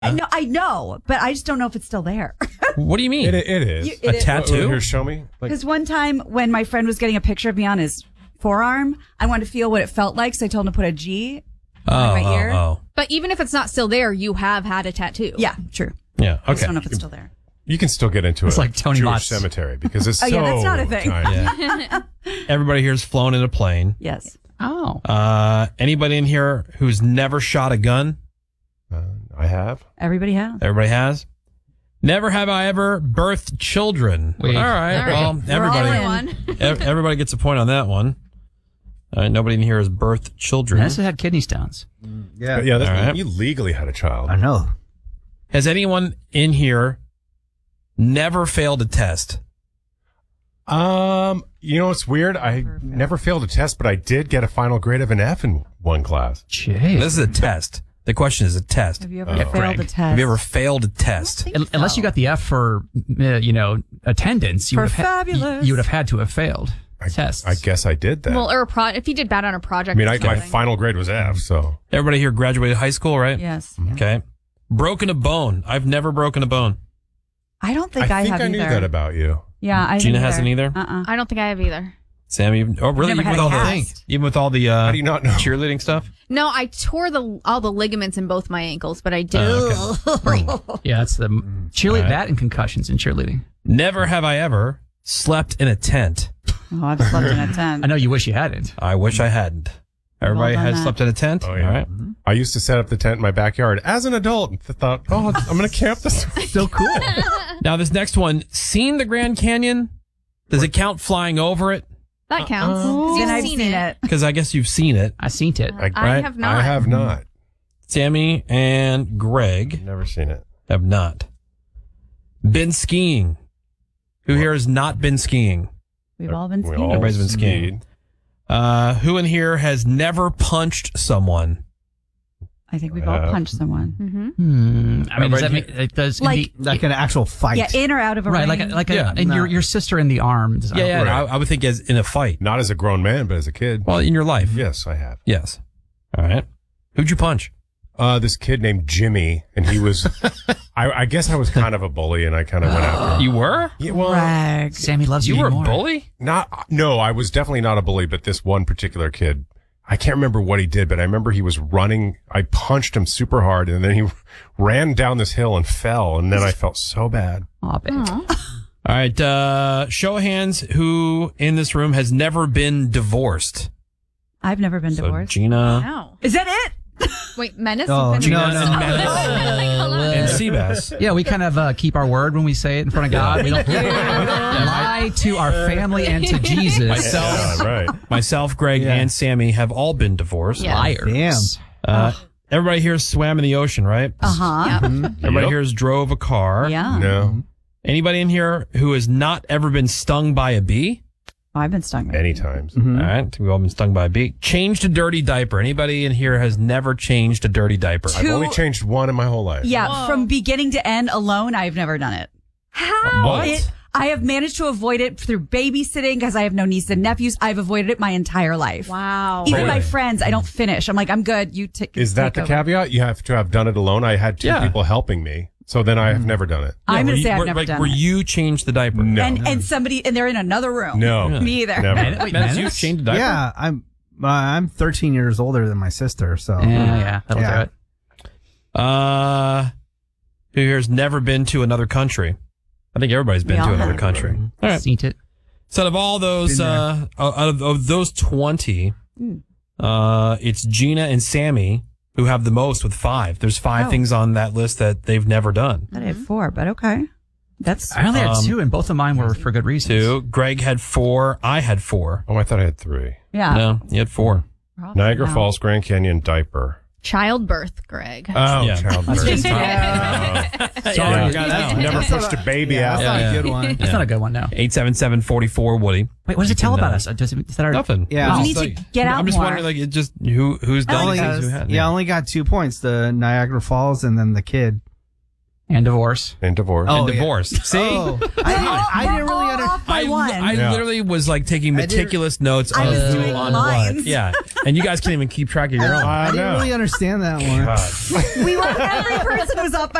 I know, but I just don't know if it's still there. What do you mean? It is. A tattoo? Here, show me. Because one time when my friend was getting a picture of me on his forearm, I wanted to feel what it felt like, so I told him to put a G on my ear. But even if it's not still there, you have had a tattoo. Yeah, true. Yeah, I just okay. don't know if it's still there. You can still get into It's like Tony Jewish Mott's cemetery because it's yeah, that's not a thing. tiny. Yeah. Everybody here's flown in a plane. Yes. Oh. Anybody in here who's never shot a gun? I have. Everybody has. Everybody has. Never have I ever birthed children. Wait. All right. Well, Everyone. everybody gets a point on that one. All right, nobody in here has birthed children. Vanessa had kidney stones. Yeah, that's All right. you legally had a child. I know. Has anyone in here never failed a test? You know what's weird? I never failed a test, but I did get a final grade of an F in one class. Jeez. This is a test. The question is a test. Have you ever failed a test? Have you ever failed a test? Unless you got the F for, attendance, you For would have fabulous. you would have had to have failed tests. I guess I did that. Well, or if you did bad on a project. I mean, or my something. final grade was F, so. Everybody here graduated high school, right? Yes. Okay. Broken a bone. I've never broken a bone. I don't think I have I either. knew that about you. Yeah, I Gina didn't hasn't either? I don't think I have either. Sam, really? Never Even had with a all cast. even with all the How do you not know? cheerleading stuff? No, I tore all the ligaments in both my ankles, but I did. Yeah, that's the cheerleading. All right. That and concussions in cheerleading. Never have I ever slept in a tent. Oh, I've slept in a tent. I know you wish you hadn't. I wish I hadn't. Everybody done has that. slept in a tent? Oh, yeah. All right. I used to set up the tent in my backyard as an adult and thought, I'm going to camp this. So cool. Now, this next one, seen the Grand Canyon? Does it count flying over it? That counts. 'Cause Then you've I've seen seen it. Because I guess you've seen it. I seen it. I Right? have not. I have not. Sammy and Greg Never seen it. have not. Been skiing. Who here has not been skiing? We've all been We skiing. all Everybody's been skiing. Who in here has never punched someone? I think we've all punched someone. Mm-hmm. I mean, does that Everybody make it does Like- Like an actual fight. Yeah, in or out of a right? ring. Yeah. And your sister in the arms. Yeah. Right. I would think as in a fight. Not as a grown man, but as a kid. Well, in your life. Yes, I have. Yes. All right. Who'd you punch? This kid named Jimmy, and he was, I guess I was kind of a bully, and I kind of went after him. You were? Yeah, well, Rag. Sammy loves You you were a more. bully? no, I was definitely not a bully, but this one particular kid, I can't remember what he did, but I remember he was running. I punched him super hard, and then he ran down this hill and fell, and then I felt so bad. Aw, babe. All right. Show of hands who in this room has never been divorced. I've never been So divorced. Gina Wow. Is that it? Wait, Menace? Oh, Menace? Gina no. and Menace and Seabass. Yeah, we kind of keep our word when we say it in front of God. We don't lie to our family and to Jesus. Myself, Yeah, right. myself, Greg, Yeah. and Sammy have all been divorced. Yeah. Liars. Damn. Everybody here swam in the ocean, right? Uh-huh. Everybody Yep. here has drove a car. Yeah. No, Anybody in here who has not ever been stung by a bee? Oh, I've been stung. many times. All right. We've all been stung by a bee. Changed a dirty diaper. Anybody in here has never changed a dirty diaper? I've only changed one in my whole life. Yeah, from beginning to end alone, I've never done it. How? What? I have managed to avoid it through babysitting because I have no nieces and nephews. I've avoided it my entire life. Wow. Even my Really? friends, I don't finish. I'm like, I'm good. You take. Is that the take over. caveat? You have to have done it alone. I had two Yeah. people helping me, so then I have never done it. I'm were going to you- say I've were- never like, done Were it. you changed the diaper? No, And somebody, and they're in another room. no, Me either. never. Wait, Menace, you've Menace? changed a diaper? Yeah, I'm 13 years older than my sister, so Yeah, that'll Yeah. do it. Who here's never been to another country? I think everybody's been We to all another have. country. All right. Seen it. So out of all those, Been out of those 20, it's Gina and Sammy who have the most with 5. There's 5 Oh. things on that list that they've never done. I had 4, but okay. That's I only had 2, and both of mine were for good reasons. 2. Greg had 4. I had 4. Oh, I thought I had 3. yeah. No, you had 4. Niagara Wow. Falls, Grand Canyon, diaper. Childbirth, Greg. Oh, Yeah. childbirth. That's Sorry, Yeah. got that one. Never pushed a baby out. that's not Yeah. a good one. That's not a good one, no. 877-44 Woody. Wait, what does it tell about us? Is that our... Nothing. Yeah. You Oh. need to get out I'm just more. wondering, like, it just who's done Only, things who had. I only got 2 points: the Niagara Falls and then the kid. And divorce. And divorce. and divorce. See? Oh, I didn't really understand. Off by one. I Yeah. literally was like taking meticulous notes I on was who doing on lines. what. Yeah. And you guys can't even keep track of your own. I didn't know. really understand that one. We were every person was off by